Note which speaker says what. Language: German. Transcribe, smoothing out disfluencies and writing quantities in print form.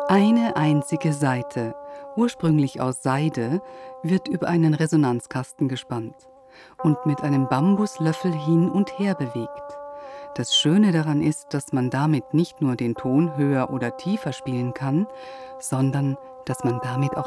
Speaker 1: Eine einzige Saite, ursprünglich aus Seide, wird über einen Resonanzkasten gespannt und mit einem Bambuslöffel hin und her bewegt. Das Schöne daran ist, dass man damit nicht nur den Ton höher oder tiefer spielen kann, sondern dass man damit auch